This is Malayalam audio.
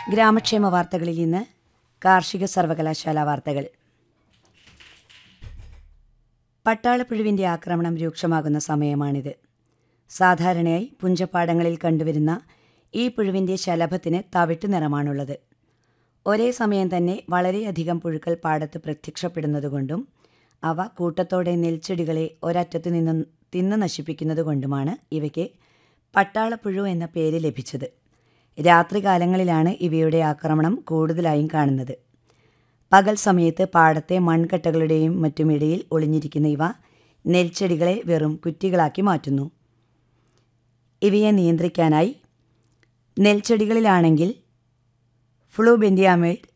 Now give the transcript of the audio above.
ഗ്രാമക്ഷേമ വാർത്തകളിൽ ഇന്ന് കാർഷിക സർവകലാശാല വാർത്തകൾ. പട്ടാളപ്പുഴുവിൻ്റെ ആക്രമണം രൂക്ഷമാകുന്ന സമയമാണിത്. സാധാരണയായി പുഞ്ചപ്പാടങ്ങളിൽ കണ്ടുവരുന്ന ഈ പുഴുവിൻ്റെ ശലഭത്തിന് തവിട്ടു നിറമാണുള്ളത്. ഒരേ സമയം തന്നെ വളരെയധികം പുഴുക്കൾ പാടത്ത് പ്രത്യക്ഷപ്പെടുന്നതുകൊണ്ടും അവ കൂട്ടത്തോടെ നെൽച്ചെടികളെ ഒരറ്റത്തു നിന്നും തിന്നു നശിപ്പിക്കുന്നതുകൊണ്ടുമാണ് ഇവയ്ക്ക് പട്ടാളപ്പുഴു എന്ന പേര് ലഭിച്ചത്. രാത്രികാലങ്ങളിലാണ് ഇവയുടെ ആക്രമണം കൂടുതലായും കാണുന്നത്. പകൽ സമയത്ത് പാടത്തെ മൺകട്ടകളുടെയും മറ്റുമിടയിൽ ഒളിഞ്ഞിരിക്കുന്ന ഇവ നെൽച്ചെടികളെ വെറും കുറ്റികളാക്കി മാറ്റുന്നു. ഇവയെ നിയന്ത്രിക്കാനായി നെൽച്ചെടികളിലാണെങ്കിൽ ഫ്ലൂബെൻഡിയാമൈഡ്